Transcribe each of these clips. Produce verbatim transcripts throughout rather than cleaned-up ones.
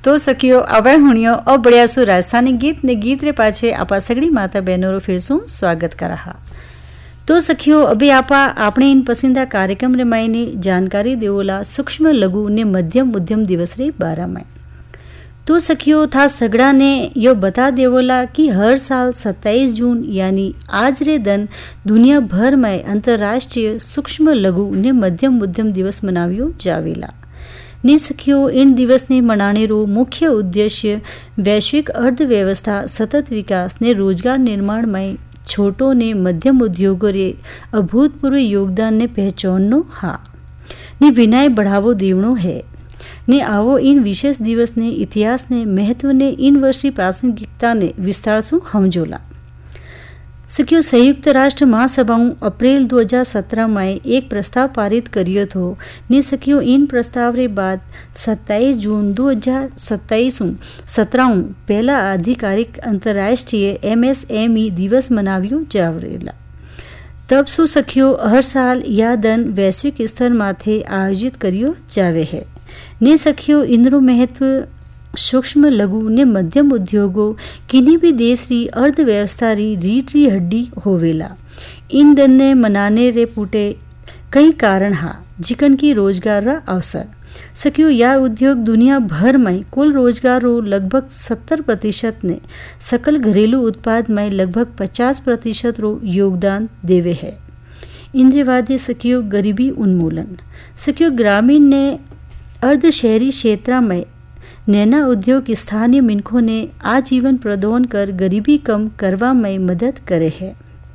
तो सखियो अवय हुणियो और बढ़िया सु राजस्थानी गीत ने गीत रे पाछे आपा सगड़ी माता बहनों रो फिर सु स्वागत करहा। तो सखियो अभी आपा आपणे इन पसंदीदा कार्यक्रम रे मायने जानकारी देवोला सूक्ष्म लघु ने मध्यम उद्यम दिवस रे बारे में। तो सखियो था सगड़ा ने यो बता देवोला कि हर साल सत्ताईस जून यानी आज रे दिन दुनिया भर में अंतर्राष्ट्रीय सूक्ष्म लघु ने मध्यम उद्यम दिवस मनाव्यो जावेला। ने सखियो इन दिवस ने मनाने रो मुख्य उद्देश्य वैश्विक अर्थव्यवस्था सतत विकास ने रोजगार निर्माण में छोटो ने मध्यम उद्योगों रे अभूतपूर्व योगदान ने पहचाननो हा ने विनय बढ़ावो देवनो है ने आवो इन विशेष दिवस ने इतिहास ने महत्व ने इन वर्षी प्रासंगिकता ने विस्तार सु हमजोला। सखियो संयुक्त राष्ट्र महासभाओं अप्रैल दो हज़ार सत्रह में एक प्रस्ताव पारित करियो थो ने सखियो इन प्रस्ताव रे बाद सत्ताईस जून दो हज़ार सत्ताईस सत्रह पहला आधिकारिक अंतर्राष्ट्रीय एमएसएमई दिवस मनाव्यो जावरेला। तब सु सखियो हर साल यह दिन वैश्विक स्तर माथे आयोजित करियो जावे है ने सखियो इंद्रो महत्व सूक्ष्म लघु ने मध्यम उद्योगों किन्हीं भी देश री अर्थव्यवस्था री रीढ़ री हड्डी होवेला। इन दिन ने मनाने रे पुटे कई कारण हा जिकन की रोजगार रा अवसर। सकियो यह उद्योग दुनिया भर में कुल रोजगार रो लगभग सत्तर प्रतिशत ने सकल घरेलू उत्पाद में लगभग पचास प्रतिशत रो योगदान देवे है। इंद्रवादी सकियो गरीबी उन्मूलन। सकियो ग्रामीण ने अर्ध शहरी क्षेत्र में नैना उद्योग स्थानीय मिनखों ने आजीवन प्रदान कर गरीबी कम करवा में मदद करे है।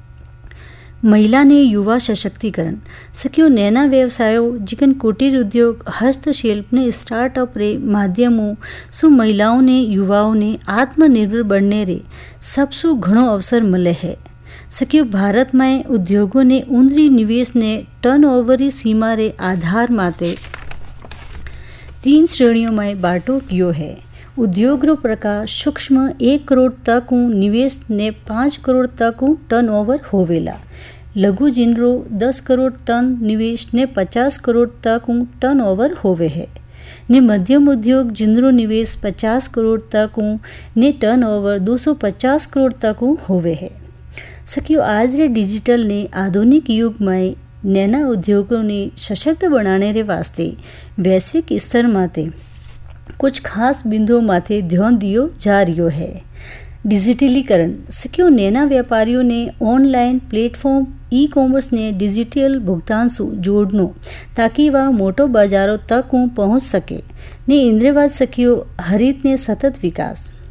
महिला ने युवा सशक्तिकरण। सकियो नैना व्यवसायों जिकन कुटीर उद्योग हस्तशिल्प ने स्टार्टअप रे माध्यमों सु महिलाओं ने युवाओं ने आत्मनिर्भर बनने रे सबसु घणो अवसर मिले है। सकियो भारत में उद्योगों ने उंदरी निवेश ने टर्नओवर सीमा रे आधार माते तीन श्रेणियों में बांटो कियो है। उद्योग रो प्रकार सूक्ष्म एक करोड़ तक निवेश ने पाँच करोड़ तक टर्नओवर होवेला। लघु जिनरो दस करोड़ टन निवेश ने पचास करोड़ तक टर्नओवर होवे है ने मध्यम उद्योग जिनरो निवेश पचास करोड़ तक ने टर्नओवर दो सौ पचास करोड़ तक होवे है। सकियो आज रे डिजिटल ने आधुनिक युग में नैना उद्योगों ने सशक्त बनाने रे वास्ते वैश्विक स्तर माते कुछ खास बिंदुओं माथे ध्यान दियो जा रियो है। डिजिटलीकरण। सकियो नैना व्यापारियों ने ऑनलाइन प्लेटफॉर्म ई कॉमर्स ने डिजिटल भुगतान सु जोड़नो ताकि वह मोटो बाजारों तक पहुंच सके ने इंद्रवाद सकियो हरित ने सतत विकास।